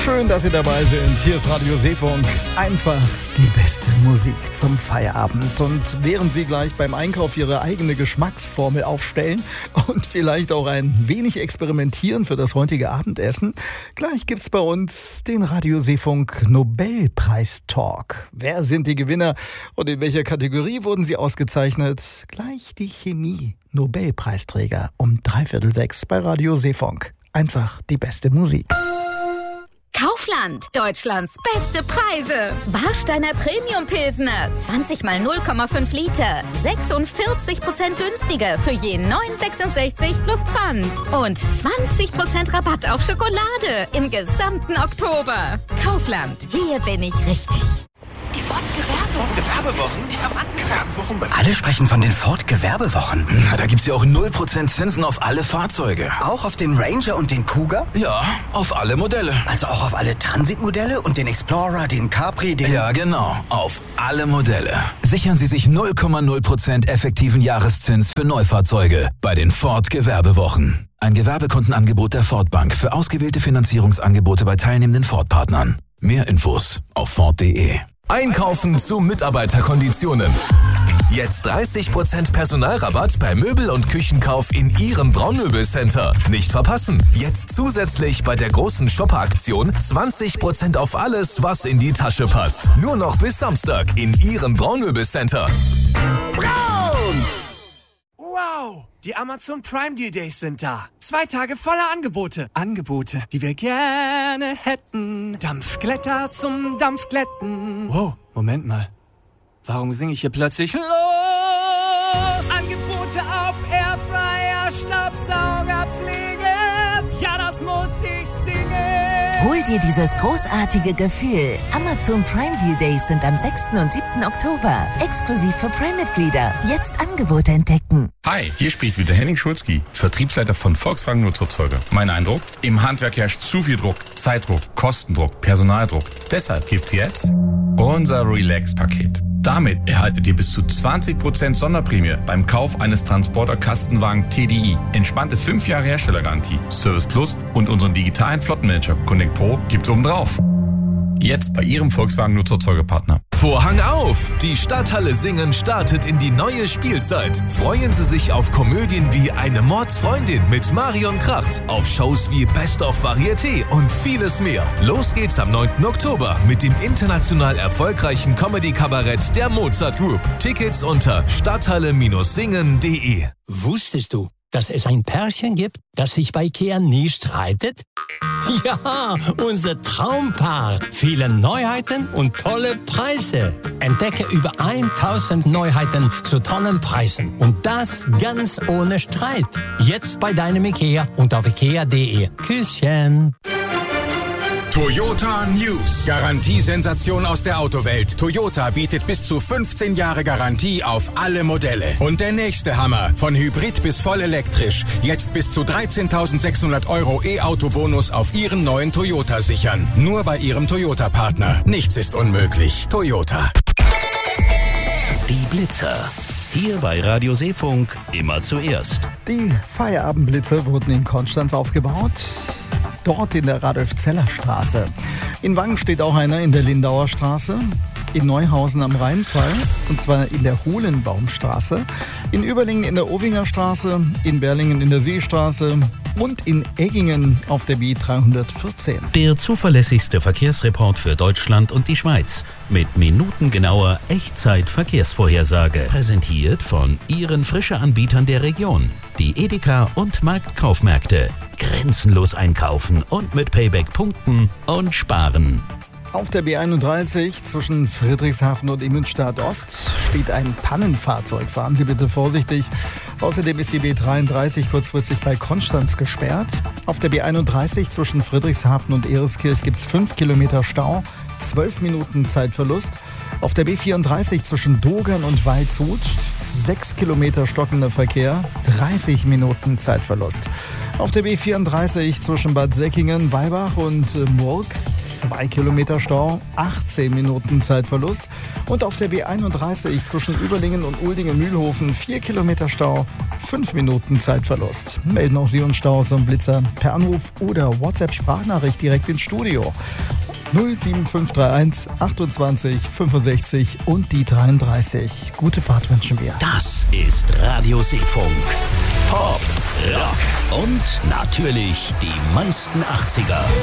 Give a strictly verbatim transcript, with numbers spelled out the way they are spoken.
Schön, dass Sie dabei sind. Hier ist Radio Seefunk. Einfach die beste Musik zum Feierabend. Und während Sie gleich beim Einkauf Ihre eigene Geschmacksformel aufstellen und vielleicht auch ein wenig experimentieren für das heutige Abendessen, gleich gibt's bei uns den Radio Seefunk Nobelpreis-Talk. Wer sind die Gewinner und in welcher Kategorie wurden sie ausgezeichnet? Gleich die Chemie-Nobelpreisträger um dreiviertel sechs bei Radio Seefunk. Einfach die beste Musik. Kaufland, Deutschlands beste Preise. Warsteiner Premium Pilsner, zwanzig mal null Komma fünf Liter, sechsundvierzig Prozent günstiger für je neun sechsundsechzig plus Pfand. Und zwanzig Prozent Rabatt auf Schokolade im gesamten Oktober. Kaufland, hier bin ich richtig. Die Ford-Gewerbewochen. Gewerbewochen? Die Gewerbewochen. Alle sprechen von den Ford-Gewerbewochen. Na, da gibt's ja auch null Prozent Zinsen auf alle Fahrzeuge. Auch auf den Ranger und den Cougar? Ja, auf alle Modelle. Also auch auf alle Transit-Modelle und den Explorer, den Capri, den... Ja, genau. Auf alle Modelle. Sichern Sie sich null Komma null Prozent effektiven Jahreszins für Neufahrzeuge bei den Ford-Gewerbewochen. Ein Gewerbekundenangebot der Ford Bank für ausgewählte Finanzierungsangebote bei teilnehmenden Ford-Partnern. Mehr Infos auf Ford punkt de. Einkaufen zu Mitarbeiterkonditionen. Jetzt dreißig Prozent Personalrabatt bei Möbel- und Küchenkauf in Ihrem Braunmöbelcenter. Nicht verpassen. Jetzt zusätzlich bei der großen Shopper-Aktion zwanzig Prozent auf alles, was in die Tasche passt. Nur noch bis Samstag in Ihrem Braunmöbelcenter. Braun! Wow! Die Amazon Prime Deal Days sind da. Zwei Tage voller Angebote. Angebote, die wir gerne hätten. Dampfglätter zum Dampfglätten. Wow, Moment mal. Warum singe ich hier plötzlich los? Angebote auf Airfryer, Staubsauger, Pflege. Ja, das muss ich singen. Hol dir dieses großartige Gefühl. Amazon Prime Deal Days sind am sechsten und siebten Oktober. Exklusiv für Prime-Mitglieder. Jetzt Angebote entdecken. Hi, hier spricht wieder Henning Schulzki, Vertriebsleiter von Volkswagen Nutzerzeuge. Mein Eindruck? Im Handwerk herrscht zu viel Druck, Zeitdruck, Kostendruck, Personaldruck. Deshalb gibt's jetzt unser Relax-Paket. Damit erhaltet ihr bis zu zwanzig Prozent Sonderprämie beim Kauf eines Transporter-Kastenwagen T D I. Entspannte fünf Jahre Herstellergarantie, Service Plus und unseren digitalen Flottenmanager Connect Pro gibt's obendrauf. Jetzt bei Ihrem Volkswagen Nutzerzeugepartner. Vorhang auf! Die Stadthalle Singen startet in die neue Spielzeit. Freuen Sie sich auf Komödien wie Eine Mordsfreundin mit Marion Kracht, auf Shows wie Best of Varieté und vieles mehr. Los geht's am neunten Oktober mit dem international erfolgreichen Comedy-Kabarett der Mozart Group. Tickets unter stadthalle Singen punkt de. Wusstest du, dass es ein Pärchen gibt, das sich bei Ikea nie streitet? Ja, unser Traumpaar. Viele Neuheiten und tolle Preise. Entdecke über tausend Neuheiten zu tollen Preisen. Und das ganz ohne Streit. Jetzt bei deinem Ikea und auf ikea punkt de. Küsschen. Toyota News. Garantiesensation aus der Autowelt. Toyota bietet bis zu fünfzehn Jahre Garantie auf alle Modelle. Und der nächste Hammer. Von Hybrid bis voll elektrisch. Jetzt bis zu dreizehntausendsechshundert Euro E-Auto-Bonus auf Ihren neuen Toyota sichern. Nur bei Ihrem Toyota-Partner. Nichts ist unmöglich. Toyota. Die Blitzer. Hier bei Radio Seefunk immer zuerst. Die Feierabendblitze wurden in Konstanz aufgebaut. Dort in der Radolf-Zeller-Straße. In Wangen steht auch einer in der Lindauer Straße. In Neuhausen am Rheinfall, und zwar in der Hohlenbaumstraße. In Überlingen in der Obinger Straße. In Berlingen in der Seestraße. Und in Eggingen auf der B dreihundertvierzehn. Der zuverlässigste Verkehrsreport für Deutschland und die Schweiz. Mit minutengenauer Echtzeit-Verkehrsvorhersage. Präsentiert von Ihren Frische-Anbietern der Region. Die Edeka und Marktkaufmärkte. Grenzenlos einkaufen und mit Payback punkten und sparen. Auf der B einunddreißig zwischen Friedrichshafen und Immenstadt Ost steht ein Pannenfahrzeug. Fahren Sie bitte vorsichtig. Außerdem ist die B dreiunddreißig kurzfristig bei Konstanz gesperrt. Auf der B einunddreißig zwischen Friedrichshafen und Ereskirch gibt es fünf Kilometer Stau, zwölf Minuten Zeitverlust. Auf der B vierunddreißig zwischen Dogern und Waldshut sechs Kilometer stockender Verkehr, dreißig Minuten Zeitverlust. Auf der B vierunddreißig zwischen Bad Säckingen, Weilbach und Murg zwei Kilometer Stau, achtzehn Minuten Zeitverlust. Und auf der B einunddreißig zwischen Überlingen und Uldingen-Mühlhofen vier Kilometer Stau, fünf Minuten Zeitverlust. Melden auch Sie uns Staus und Blitzer per Anruf oder WhatsApp-Sprachnachricht direkt ins Studio. null sieben fünf drei eins achtundzwanzig fünfundsechzig und die dreiunddreißig. Gute Fahrt wünschen wir. Das ist Radio Seefunk. Pop, Rock und natürlich die meisten achtziger.